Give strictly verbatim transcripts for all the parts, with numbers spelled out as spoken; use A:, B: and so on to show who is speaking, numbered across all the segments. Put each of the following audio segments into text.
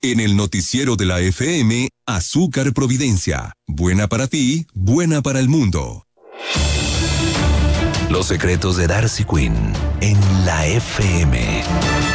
A: en el noticiero de la F M, Azúcar Providencia. Buena para ti, buena para el mundo.
B: Los secretos de Darcy Quinn en la F M.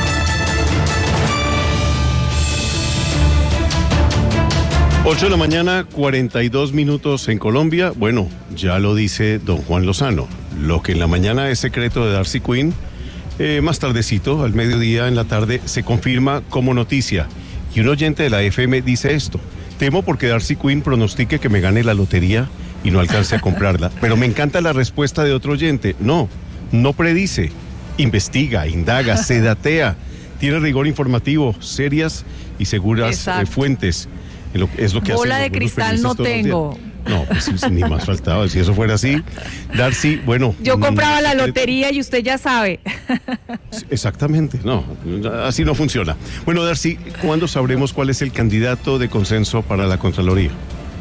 C: ocho de la mañana, cuarenta y dos minutos en Colombia. Bueno, ya lo dice don Juan Lozano. Lo que en la mañana es secreto de Darcy Quinn, eh, más tardecito, al mediodía, en la tarde, se confirma como noticia. Y un oyente de la F M dice esto: temo porque Darcy Quinn pronostique que me gane la lotería y no alcance a comprarla. Pero me encanta la respuesta de otro oyente. No, no predice, investiga, indaga, se datea, tiene rigor informativo, serias y seguras eh, fuentes. Es lo que
D: Bola de cristal no tengo.
C: No, pues ni más faltaba. Si eso fuera así, Darcy, bueno.
D: Yo compraba la lotería y usted ya sabe.
C: Exactamente, no, así no funciona. Bueno, Darcy, ¿cuándo sabremos cuál es el candidato de consenso para la Contraloría?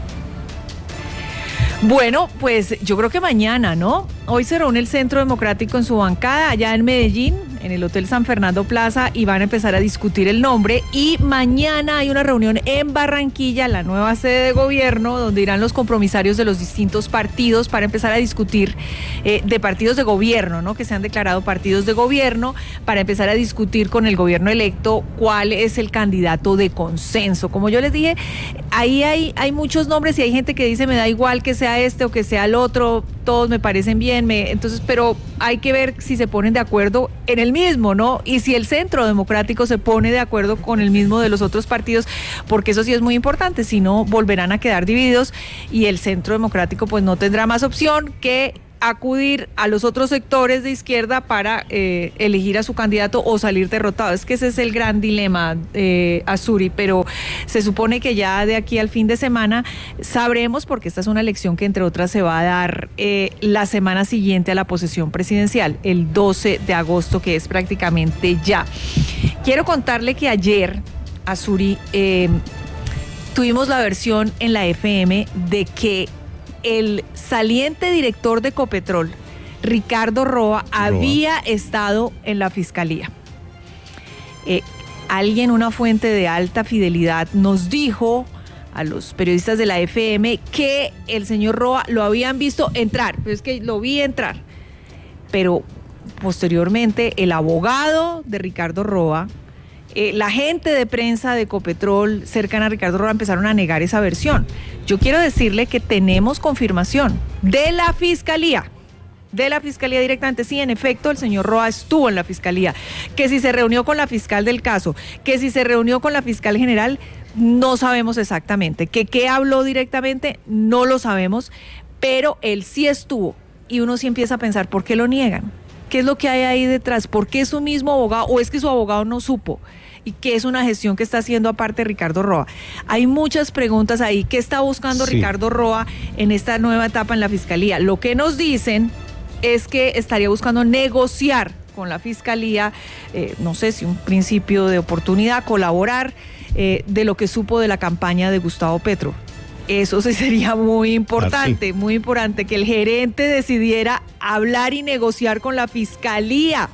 D: Bueno, pues yo creo que mañana, ¿no? Hoy se reúne el Centro Democrático en su bancada allá en Medellín, en el Hotel San Fernando Plaza, y van a empezar a discutir el nombre. Y mañana hay una reunión en Barranquilla, la nueva sede de gobierno, donde irán los compromisarios de los distintos partidos para empezar a discutir eh, de partidos de gobierno, ¿no? Que se han declarado partidos de gobierno, para empezar a discutir con el gobierno electo cuál es el candidato de consenso. Como yo les dije, ahí hay, hay muchos nombres y hay gente que dice me da igual que sea este o que sea el otro, todos me parecen bien, me, entonces, pero hay que ver si se ponen de acuerdo en el mismo, ¿no? Y si el Centro Democrático se pone de acuerdo con el mismo de los otros partidos, porque eso sí es muy importante, si no volverán a quedar divididos y el Centro Democrático pues no tendrá más opción que acudir a los otros sectores de izquierda para eh, elegir a su candidato o salir derrotado. Es que ese es el gran dilema, eh, Azuri, pero se supone que ya de aquí al fin de semana sabremos, porque esta es una elección que entre otras se va a dar eh, la semana siguiente a la posesión presidencial, el doce de agosto, que es prácticamente ya. Quiero contarle que ayer, Azuri, eh, tuvimos la versión en la F M de que el saliente director de Ecopetrol, Ricardo Roa, Roa. había estado en la fiscalía. Eh, alguien, una fuente de alta fidelidad, nos dijo a los periodistas de la F M que el señor Roa lo habían visto entrar, pero es que lo vi entrar. Pero posteriormente el abogado de Ricardo Roa, Eh, la gente de prensa de Ecopetrol cercana a Ricardo Roa empezaron a negar esa versión. Yo quiero decirle que tenemos confirmación de la Fiscalía, de la Fiscalía directamente. Sí, en efecto, el señor Roa estuvo en la Fiscalía, que si se reunió con la fiscal del caso, que si se reunió con la fiscal general, no sabemos exactamente. Que qué habló directamente, no lo sabemos, pero él sí estuvo. Y uno sí empieza a pensar, ¿por qué lo niegan? ¿Qué es lo que hay ahí detrás? ¿Por qué su mismo abogado, o es que su abogado no supo? ¿Y qué es una gestión que está haciendo aparte Ricardo Roa? Hay muchas preguntas ahí. ¿Qué está buscando sí. Ricardo Roa en esta nueva etapa en la Fiscalía? Lo que nos dicen es que estaría buscando negociar con la Fiscalía, eh, no sé si un principio de oportunidad, colaborar eh, de lo que supo de la campaña de Gustavo Petro. Eso sí sería muy importante, muy importante, que el gerente decidiera hablar y negociar con la Fiscalía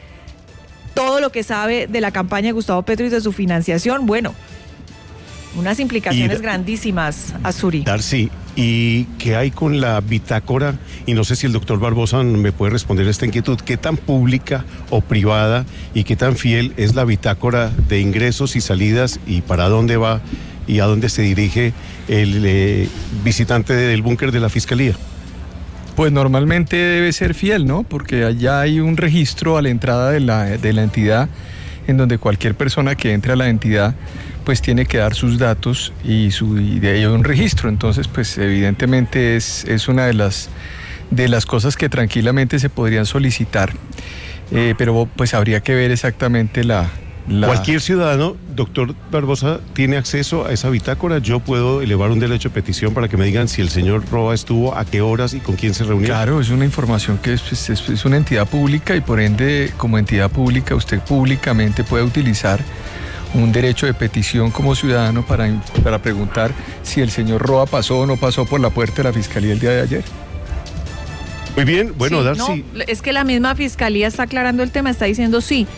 D: todo lo que sabe de la campaña de Gustavo Petro y de su financiación. Bueno, unas implicaciones y, grandísimas, Azuri.
C: Darcy, ¿y qué hay con la bitácora? Y no sé si el doctor Barbosa me puede responder esta inquietud. ¿Qué tan pública o privada y qué tan fiel es la bitácora de ingresos y salidas, y para dónde va y a dónde se dirige el eh, visitante del búnker de la Fiscalía?
E: Pues normalmente debe ser fiel, ¿no? Porque allá hay un registro a la entrada de la, de la entidad, en donde cualquier persona que entre a la entidad pues tiene que dar sus datos y, su, y de ahí hay un registro. Entonces pues evidentemente es, es una de las, de las cosas que tranquilamente se podrían solicitar, eh, pero pues habría que ver exactamente la... La...
C: Cualquier ciudadano, doctor Barbosa, tiene acceso a esa bitácora. Yo puedo elevar un derecho de petición para que me digan si el señor Roa estuvo, a qué horas y con quién se reunió.
E: Claro, es una información que es, es, es una entidad pública, y por ende, como entidad pública, usted públicamente puede utilizar un derecho de petición como ciudadano para, para preguntar si el señor Roa pasó o no pasó por la puerta de la Fiscalía el día de ayer.
C: Muy bien, bueno,
D: sí,
C: Darcy.
D: No, es que la misma Fiscalía está aclarando el tema, está diciendo sí.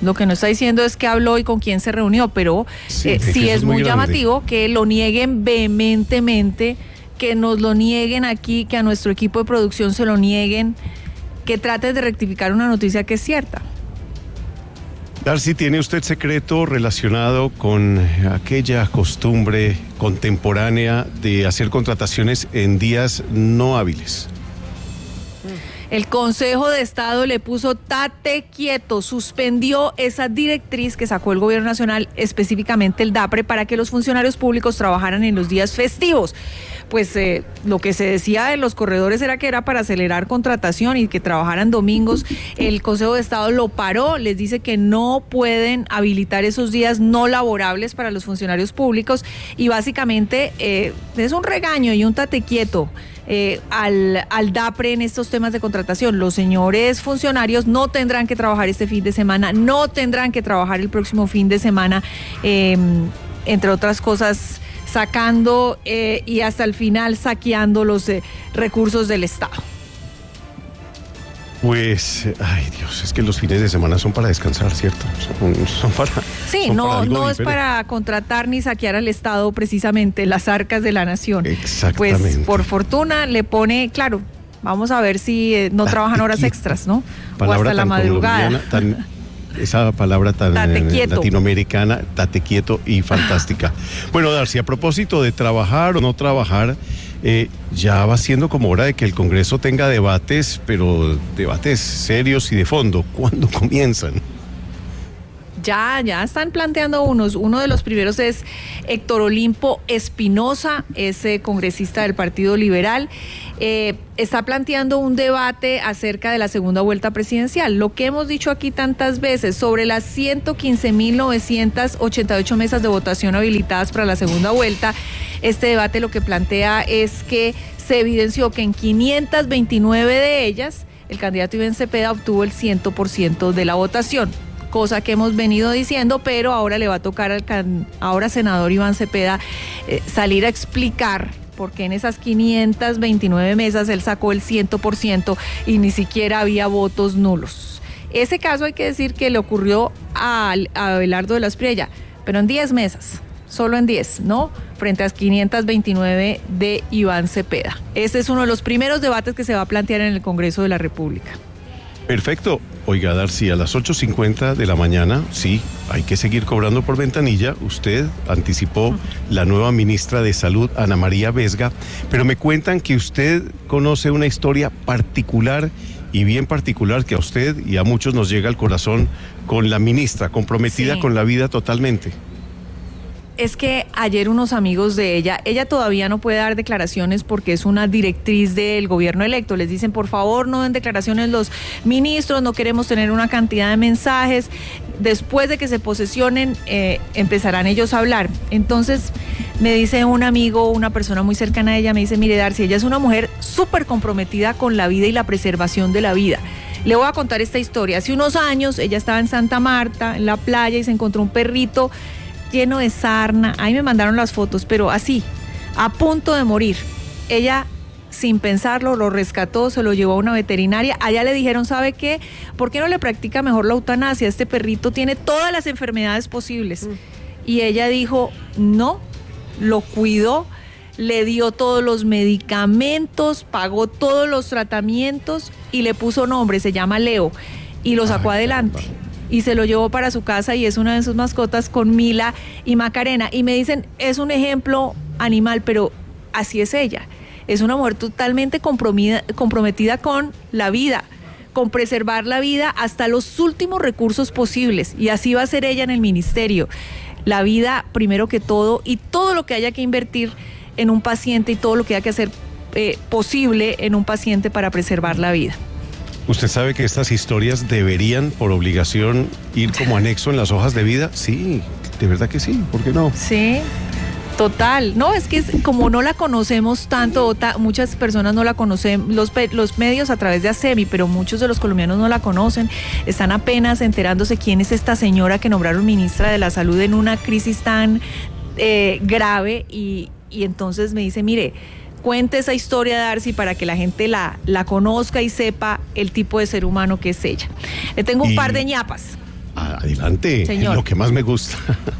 D: Lo que no está diciendo es que habló y con quién se reunió, pero sí, eh, sí es, es muy, muy llamativo que lo nieguen vehementemente, que nos lo nieguen aquí, que a nuestro equipo de producción se lo nieguen, que traten de rectificar una noticia que es cierta.
C: Darcy, ¿tiene usted secreto relacionado con aquella costumbre contemporánea de hacer contrataciones en días no hábiles?
D: El Consejo de Estado le puso tate quieto, suspendió esa directriz que sacó el Gobierno Nacional, específicamente el DAPRE, para que los funcionarios públicos trabajaran en los días festivos. Pues eh, lo que se decía de los corredores era que era para acelerar contratación y que trabajaran domingos. El Consejo de Estado lo paró, les dice que no pueden habilitar esos días no laborables para los funcionarios públicos y básicamente eh, es un regaño y un tate quieto. Eh, al, al DAPRE en estos temas de contratación. Los señores funcionarios no tendrán que trabajar este fin de semana, no tendrán que trabajar el próximo fin de semana, eh, entre otras cosas, sacando eh, y hasta el final saqueando los eh, recursos del Estado.
C: Pues, ay Dios, es que los fines de semana son para descansar, ¿cierto? Son, son para...
D: Sí,
C: son
D: no,
C: para
D: no es
C: diferente.
D: Para contratar ni saquear al Estado precisamente las arcas de la nación.
C: Exactamente.
D: Pues por fortuna le pone, claro, vamos a ver si eh, no trabajan horas extras, ¿no?
C: Palabra
D: o hasta la madrugada.
C: Tan, esa palabra tan eh, latinoamericana, tate quieto y fantástica. Bueno, Darcy, a propósito de trabajar o no trabajar, eh, ya va siendo como hora de que el Congreso tenga debates, pero debates serios y de fondo. ¿Cuándo comienzan?
D: Ya, ya están planteando unos. Uno de los primeros es Héctor Olimpo Espinosa, es eh, congresista del Partido Liberal. Eh, está planteando un debate acerca de la segunda vuelta presidencial. Lo que hemos dicho aquí tantas veces sobre las ciento quince mil novecientas ochenta y ocho mesas de votación habilitadas para la segunda vuelta, este debate lo que plantea es que se evidenció que en quinientas veintinueve de ellas el candidato Iván Cepeda obtuvo el cien por ciento de la votación. Cosa que hemos venido diciendo, pero ahora le va a tocar al can, ahora senador Iván Cepeda eh, salir a explicar por qué en esas quinientas veintinueve mesas él sacó el cien por ciento y ni siquiera había votos nulos. Ese caso hay que decir que le ocurrió a, a Abelardo de la Espriella, pero en diez mesas, solo en diez, ¿no? Frente a las quinientas veintinueve de Iván Cepeda. Este es uno de los primeros debates que se va a plantear en el Congreso de la República.
C: Perfecto. Oiga, Darcy, a las ocho cincuenta de la mañana, sí, hay que seguir cobrando por ventanilla. Usted anticipó la nueva ministra de Salud, Ana María Vesga, pero me cuentan que usted conoce una historia particular y bien particular que a usted y a muchos nos llega al corazón con la ministra, comprometida sí. con la vida totalmente.
D: Es que ayer unos amigos de ella, ella todavía no puede dar declaraciones porque es una directriz del gobierno electo. Les dicen, por favor, no den declaraciones los ministros, no queremos tener una cantidad de mensajes. Después de que se posesionen, eh, empezarán ellos a hablar. Entonces, me dice un amigo, una persona muy cercana a ella, me dice, mire, Darcy, ella es una mujer súper comprometida con la vida y la preservación de la vida. Le voy a contar esta historia. Hace unos años, ella estaba en Santa Marta, en la playa, y se encontró un perrito lleno de sarna, ahí me mandaron las fotos, pero así, a punto de morir. Ella, sin pensarlo, lo rescató, se lo llevó a una veterinaria. Allá le dijeron, ¿sabe qué? ¿Por qué no le practica mejor la eutanasia? Este perrito tiene todas las enfermedades posibles. Mm. Y ella dijo, no, lo cuidó, le dio todos los medicamentos, pagó todos los tratamientos y le puso nombre, se llama Leo, y lo sacó Ay, adelante. Caramba. Y se lo llevó para su casa y es una de sus mascotas con Mila y Macarena. Y me dicen, es un ejemplo animal, pero así es ella. Es una mujer totalmente comprometida con la vida, con preservar la vida hasta los últimos recursos posibles. Y así va a ser ella en el ministerio. La vida primero que todo y todo lo que haya que invertir en un paciente y todo lo que haya que hacer eh, posible en un paciente para preservar la vida.
C: ¿Usted sabe que estas historias deberían, por obligación, ir como anexo en las hojas de vida? Sí, de verdad que sí, ¿por qué no?
D: Sí, total. No, es que es, como no la conocemos tanto, ta, muchas personas no la conocen, los, los medios a través de ASEMI, pero muchos de los colombianos no la conocen, están apenas enterándose quién es esta señora que nombraron ministra de la Salud en una crisis tan eh, grave y, y entonces me dice, mire, cuente esa historia, Darcy, para que la gente la, la conozca y sepa el tipo de ser humano que es ella. Le tengo un y, par de ñapas.
C: Adelante,
D: Señor.
C: es lo que más me gusta.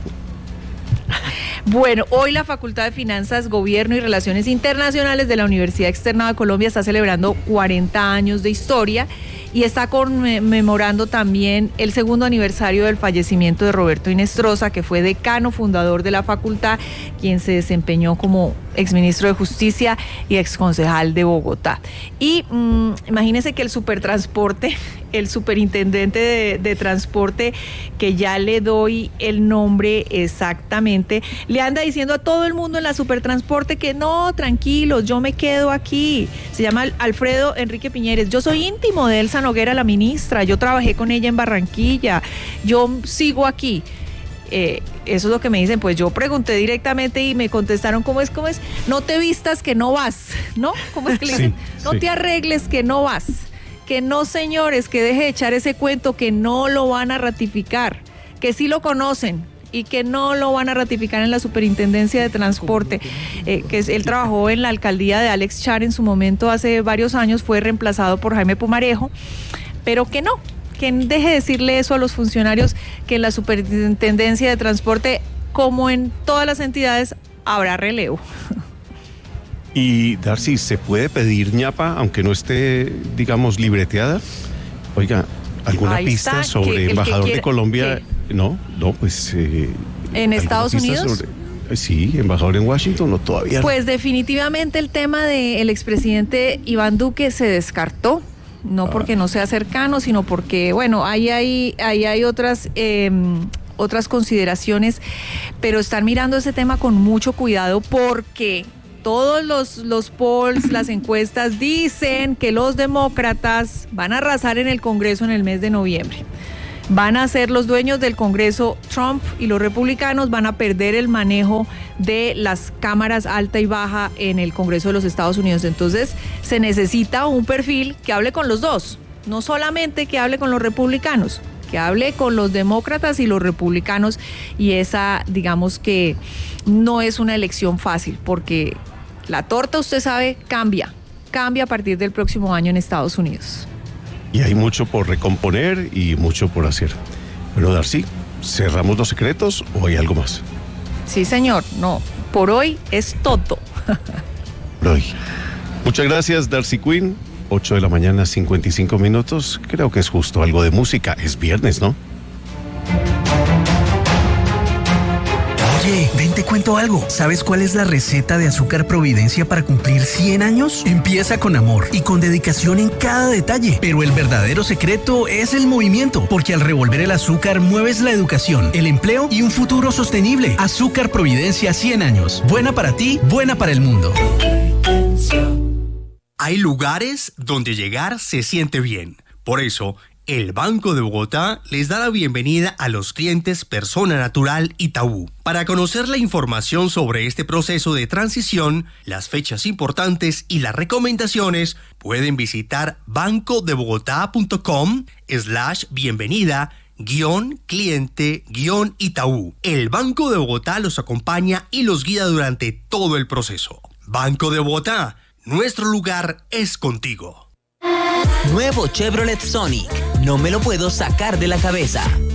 D: Bueno, hoy la Facultad de Finanzas, Gobierno y Relaciones Internacionales de la Universidad Externa de Colombia está celebrando cuarenta años de historia y está conmemorando también el segundo aniversario del fallecimiento de Roberto Inestrosa, que fue decano fundador de la facultad, quien se desempeñó como exministro de Justicia y exconcejal de Bogotá. Y mmm, imagínense que el supertransporte, el superintendente de, de transporte, que ya le doy el nombre exactamente, le anda diciendo a todo el mundo en la supertransporte que no, tranquilos, yo me quedo aquí. Se llama Alfredo Enrique Piñeres. Yo soy íntimo de Elsa Noguera, la ministra, yo trabajé con ella en Barranquilla, yo sigo aquí. Eh, eso es lo que me dicen. Pues yo pregunté directamente y me contestaron cómo es, cómo es, no te vistas que no vas, ¿no? ¿Cómo es que le dicen? Sí, no sí. te arregles que no vas, que no, señores, que deje de echar ese cuento, que no lo van a ratificar, que sí lo conocen y que no lo van a ratificar en la Superintendencia de Transporte, eh, que es, él trabajó en la alcaldía de Alex Char en su momento hace varios años, fue reemplazado por Jaime Pumarejo, pero que no, que deje de decirle eso a los funcionarios, que en la Superintendencia de Transporte, como en todas las entidades, habrá relevo.
C: Y Darcy, ¿se puede pedir ñapa aunque no esté, digamos, libreteada? Oiga, ¿alguna
D: Ahí
C: pista
D: está,
C: sobre
D: que, el
C: embajador
D: quiere,
C: de Colombia?
D: ¿qué?
C: No, no, pues... Eh,
D: ¿En Estados Unidos?
C: Sobre, sí, embajador en Washington, no, todavía no.
D: Pues definitivamente el tema del expresidente Iván Duque se descartó. No porque no sea cercano, sino porque, bueno, ahí hay, ahí hay otras, eh, otras consideraciones, pero están mirando ese tema con mucho cuidado porque todos los, los polls, las encuestas dicen que los demócratas van a arrasar en el Congreso en el mes de noviembre. Van a ser los dueños del Congreso Trump y los republicanos van a perder el manejo de las cámaras alta y baja en el Congreso de los Estados Unidos. Entonces se necesita un perfil que hable con los dos, no solamente que hable con los republicanos, que hable con los demócratas y los republicanos, y esa, digamos que no es una elección fácil porque la torta, usted sabe, cambia, cambia a partir del próximo año en Estados Unidos.
C: Y hay mucho por recomponer y mucho por hacer. Bueno, Darcy, ¿cerramos los secretos o hay algo más?
D: Sí, señor. No, por hoy es todo.
C: Por hoy. Muchas gracias, Darcy Quinn. ocho de la mañana, cincuenta y cinco minutos. Creo que es justo algo de música. Es viernes, ¿no?
F: Oye, ven, te cuento algo. ¿Sabes cuál es la receta de Azúcar Providencia para cumplir cien años? Empieza con amor y con dedicación en cada detalle. Pero el verdadero secreto es el movimiento, porque al revolver el azúcar mueves la educación, el empleo y un futuro sostenible. Azúcar Providencia cien años. Buena para ti, buena para el mundo. Hay lugares donde llegar se siente bien. Por eso, el Banco de Bogotá les da la bienvenida a los clientes Persona Natural Itaú. Para conocer la información sobre este proceso de transición, las fechas importantes y las recomendaciones, pueden visitar bancodebogotá.com slash bienvenida guión cliente guión Itaú. El Banco de Bogotá los acompaña y los guía durante todo el proceso. Banco de Bogotá, nuestro lugar es contigo.
G: Nuevo Chevrolet Sonic. No me lo puedo sacar de la cabeza.